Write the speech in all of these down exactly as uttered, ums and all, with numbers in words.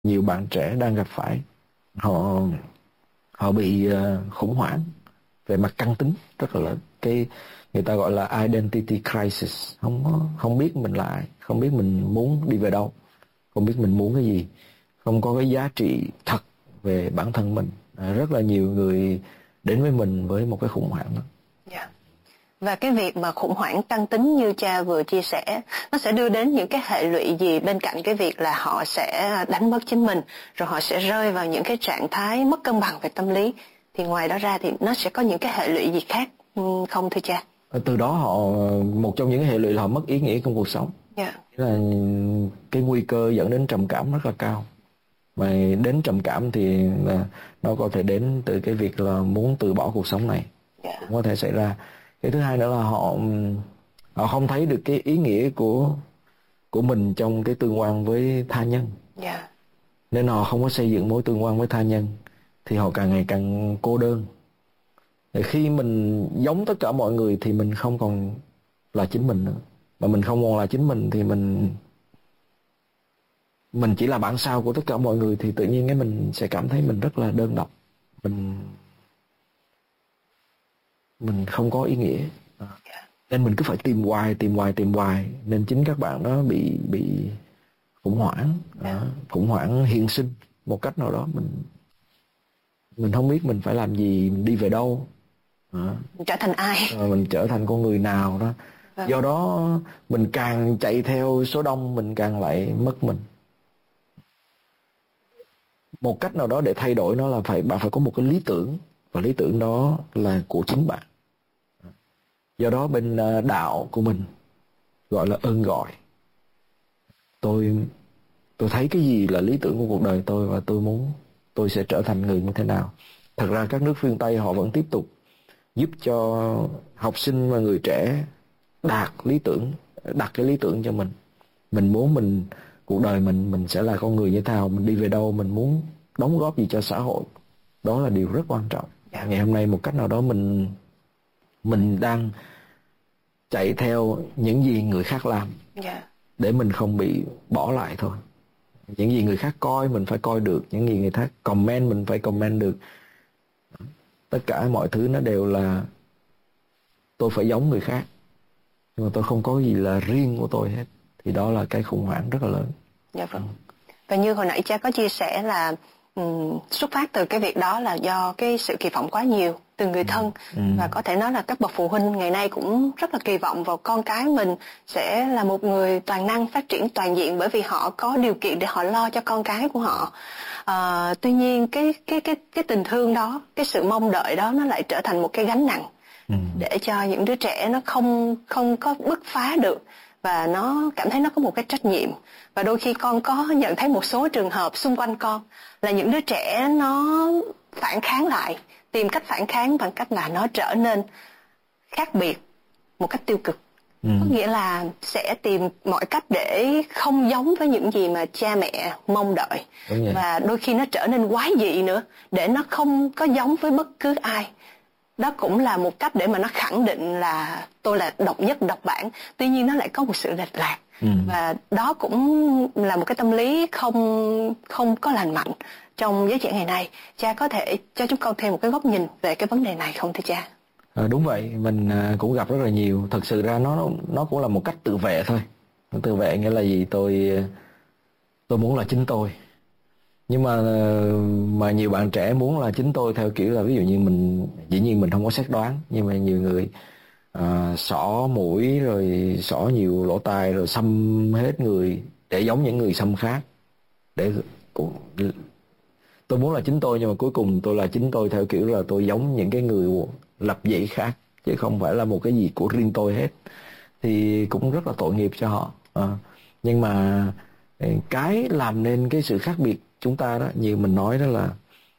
nhiều bạn trẻ đang gặp phải. Họ họ bị uh, khủng hoảng về mặt căn tính rất là lớn. Cái người ta gọi là identity crisis, không có, không biết mình là ai, không biết mình muốn đi về đâu, không biết mình muốn cái gì, không có cái giá trị thật về bản thân mình. À, rất là nhiều người đến với mình với một cái khủng hoảng đó. Yeah. Và cái việc mà khủng hoảng căn tính như cha vừa chia sẻ, nó sẽ đưa đến những cái hệ lụy gì bên cạnh cái việc là họ sẽ đánh mất chính mình, rồi họ sẽ rơi vào những cái trạng thái mất cân bằng về tâm lý. Thì ngoài đó ra thì nó sẽ có những cái hệ lụy gì khác không thưa cha? Từ đó họ, một trong những hệ lụy là họ mất ý nghĩa trong cuộc sống. Yeah. Là cái nguy cơ dẫn đến trầm cảm rất là cao. Mà đến trầm cảm thì là nó có thể đến từ cái việc là muốn từ bỏ cuộc sống này. Yeah. Cũng có thể xảy ra. Cái thứ hai nữa là họ họ không thấy được cái ý nghĩa của của mình trong cái tương quan với tha nhân. Yeah. Nên họ không có xây dựng mối tương quan với tha nhân, thì họ càng ngày càng cô đơn. Để khi mình giống tất cả mọi người thì mình không còn là chính mình nữa. Mà mình không còn là chính mình thì mình mình chỉ là bản sao của tất cả mọi người, thì tự nhiên cái mình sẽ cảm thấy mình rất là đơn độc. Mình mình không có ý nghĩa. Nên mình cứ phải tìm hoài, tìm hoài, tìm hoài. Nên chính các bạn đó bị bị khủng hoảng, đó, khủng hoảng hiện sinh một cách nào đó. Mình mình không biết mình phải làm gì, mình đi về đâu, đó. Mình trở thành ai? À, mình trở thành con người nào đó. Vâng. Do đó mình càng chạy theo số đông, mình càng lại mất mình. Một cách nào đó để thay đổi nó là phải bạn phải có một cái lý tưởng, và lý tưởng đó là của chính bạn. Do đó bên đạo của mình gọi là ơn gọi. Tôi tôi thấy cái gì là lý tưởng của cuộc đời tôi, và tôi muốn tôi sẽ trở thành người như thế nào. Thật ra các nước phương Tây họ vẫn tiếp tục giúp cho học sinh và người trẻ đạt lý tưởng, đặt cái lý tưởng cho mình. Mình muốn mình cuộc đời mình mình sẽ là con người như thế nào, mình đi về đâu, mình muốn đóng góp gì cho xã hội. Đó là điều rất quan trọng. Yeah. Ngày hôm nay một cách nào đó mình mình đang chạy theo những gì người khác làm. Yeah. Để mình không bị bỏ lại thôi. Những gì người khác coi mình phải coi được, những gì người khác comment mình phải comment được. Tất cả mọi thứ nó đều là tôi phải giống người khác, nhưng mà tôi không có gì là riêng của tôi hết. Thì đó là cái khủng hoảng rất là lớn. Dạ vâng. Và như hồi nãy cha có chia sẻ là um, xuất phát từ cái việc đó là do cái sự kỳ vọng quá nhiều từ người thân. Ừ. Và có thể nói là các bậc phụ huynh ngày nay cũng rất là kỳ vọng vào con cái mình sẽ là một người toàn năng, phát triển toàn diện, bởi vì họ có điều kiện để họ lo cho con cái của họ. À, tuy nhiên cái cái cái cái tình thương đó, cái sự mong đợi đó nó lại trở thành một cái gánh nặng. Ừ. Để cho những đứa trẻ nó không không có bứt phá được, và nó cảm thấy nó có một cái trách nhiệm. Và đôi khi con có nhận thấy một số trường hợp xung quanh con là những đứa trẻ nó phản kháng lại, tìm cách phản kháng bằng cách là nó trở nên khác biệt một cách tiêu cực. Ừ. Có nghĩa là sẽ tìm mọi cách để không giống với những gì mà cha mẹ mong đợi. Và đôi khi nó trở nên quái dị nữa, để nó không có giống với bất cứ ai. Đó cũng là một cách để mà nó khẳng định là tôi là độc nhất độc bản. Tuy nhiên nó lại có một sự lệch lạc. Ừ. Và đó cũng là một cái tâm lý không không có lành mạnh trong giới trẻ ngày nay. Cha có thể cho chúng con thêm một cái góc nhìn về cái vấn đề này không thưa cha? À, đúng vậy, mình cũng gặp rất là nhiều. Thật sự ra nó nó cũng là một cách tự vệ thôi. Tự vệ nghĩa là gì? Tôi tôi muốn là chính tôi. Nhưng mà mà nhiều bạn trẻ muốn là chính tôi theo kiểu là ví dụ như mình, dĩ nhiên mình không có xét đoán, nhưng mà nhiều người à, xỏ mũi rồi xỏ nhiều lỗ tai rồi xăm hết người để giống những người xăm khác. Để tôi muốn là chính tôi, nhưng mà cuối cùng tôi là chính tôi theo kiểu là tôi giống những cái người lập dị khác, chứ không phải là một cái gì của riêng tôi hết. Thì cũng rất là tội nghiệp cho họ. À, nhưng mà cái làm nên cái sự khác biệt chúng ta đó, như mình nói đó là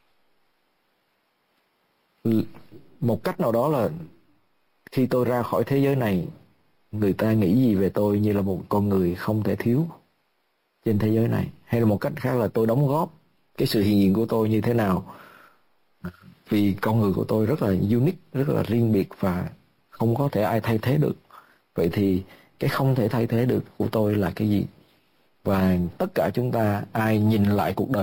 một cách nào đó là khi tôi ra khỏi thế giới này, người ta nghĩ gì về tôi như là một con người không thể thiếu trên thế giới này. Hay là một cách khác là tôi đóng góp cái sự hiện diện của tôi như thế nào. Vì con người của tôi rất là unique, rất là riêng biệt và không có thể ai thay thế được. Vậy thì cái không thể thay thế được của tôi là cái gì? Và tất cả chúng ta ai nhìn lại cuộc đời